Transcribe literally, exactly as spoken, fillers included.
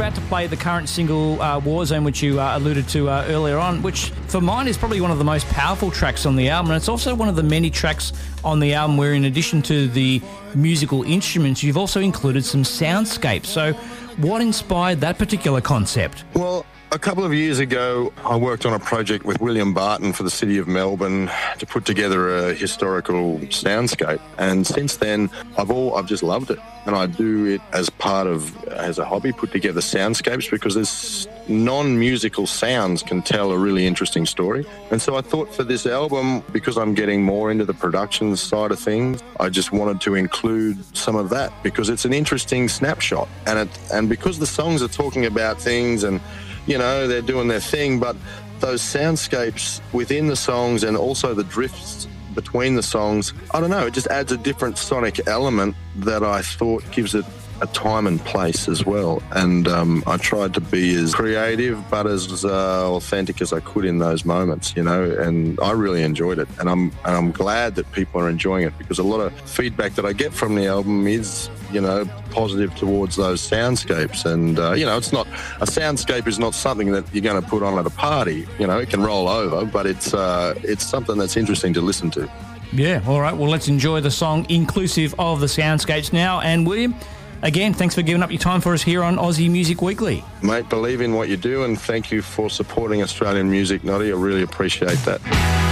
about to play the current single, uh, Warzone, which you uh, alluded to uh, earlier on, which for mine is probably one of the most powerful tracks on the album. And it's also one of the many tracks on the album where, in addition to the musical instruments, you've also included some soundscapes. So what inspired that particular concept? Well, a couple of years ago, I worked on a project with William Barton for the City of Melbourne to put together a historical soundscape. And since then, I've all I've just loved it. And I do it as part of, as a hobby, put together soundscapes, because this non-musical sounds can tell a really interesting story. And so I thought for this album, because I'm getting more into the production side of things, I just wanted to include some of that, because it's an interesting snapshot. And it, and because the songs are talking about things and, you know, they're doing their thing, but those soundscapes within the songs and also the drifts between the songs, I don't know, it just adds a different sonic element that I thought gives it a time and place as well. And um, I tried to be as creative but as uh, authentic as I could in those moments, you know, and I really enjoyed it. And I'm, and I'm glad that people are enjoying it, because a lot of feedback that I get from the album is, you know, positive towards those soundscapes. And, uh, you know, it's not, a soundscape is not something that you're going to put on at a party. You know, it can roll over, but it's, uh, it's something that's interesting to listen to. Yeah, all right. Well, let's enjoy the song inclusive of the soundscapes now. And William, again, thanks for giving up your time for us here on Aussie Music Weekly. Mate, believe in what you do, and thank you for supporting Australian music, Noddy. I really appreciate that.